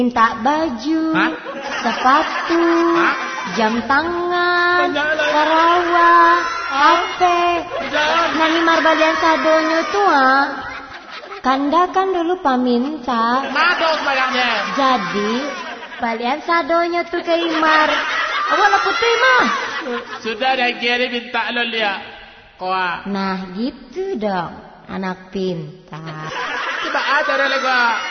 Minta baju, sepatu, jam tangan, Sarawak, HP. Nani marbalian sadonyo tuh Kanda kan dulu paminta. Mados bayangnya. Jadi balian sadonyo tuh ke Imar. Awal aku terima. Sudah dah kira minta lo dia. Nah gitu dong, anak pintar. Coba aja lagi.